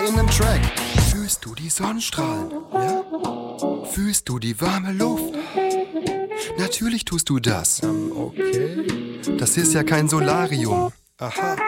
in nem Track. Fühlst du die Sonnenstrahlen? Ja? Fühlst du die warme Luft? Natürlich tust du das. Okay. Das ist ja kein Solarium. Aha.